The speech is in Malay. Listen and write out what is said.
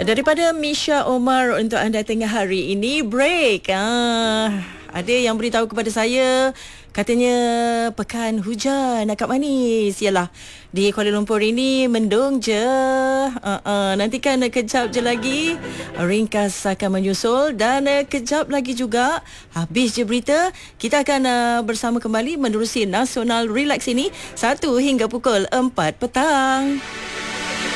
Daripada Misha Omar untuk anda tengah hari ini break. Ada yang beritahu kepada saya katanya pekan hujan akak manis. Yalah, di Kuala Lumpur ini mendung je. Nantikan kejap je lagi ringkas akan menyusul dan kejap lagi juga habis je berita kita akan bersama kembali menerusi Nasional Relax ini 1 hingga pukul 4 petang.